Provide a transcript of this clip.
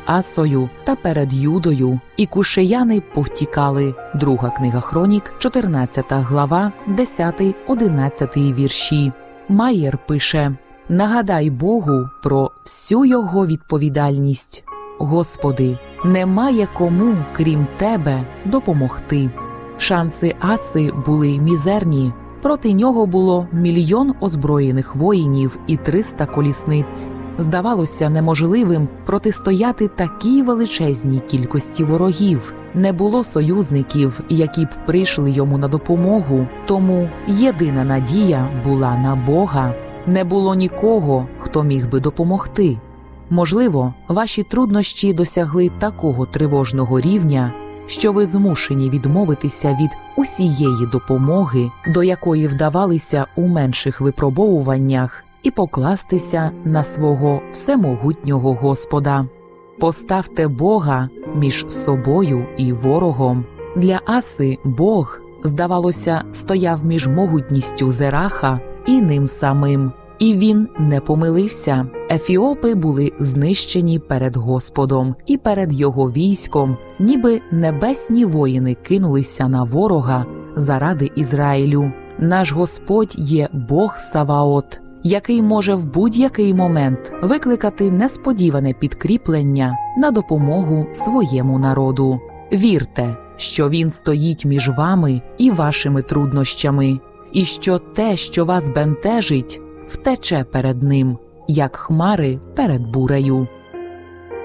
Асою та перед Юдою, і кушеяни повтікали. Друга книга Хронік, 14 глава, 10-11 вірші. Майєр пише: «Нагадай Богу про всю його відповідальність. Господи, немає кому, крім Тебе, допомогти». Шанси Аси були мізерні. Проти нього було 1 мільйон озброєних воїнів і 300 колісниць. Здавалося неможливим протистояти такій величезній кількості ворогів. Не було союзників, які б прийшли йому на допомогу, тому єдина надія була на Бога. Не було нікого, хто міг би допомогти. Можливо, ваші труднощі досягли такого тривожного рівня, що ви змушені відмовитися від усієї допомоги, до якої вдавалися у менших випробовуваннях, і покластися на свого всемогутнього Господа. Поставте Бога між собою і ворогом. Для Аси Бог, здавалося, стояв між могутністю Зераха і ним самим. І він не помилився. Ефіопи були знищені перед Господом і перед його військом, ніби небесні воїни кинулися на ворога заради Ізраїлю. Наш Господь є Бог Саваот, який може в будь-який момент викликати несподіване підкріплення на допомогу своєму народу. Вірте, що Він стоїть між вами і вашими труднощами, і що те, що вас бентежить, втече перед Ним, як хмари перед бурею.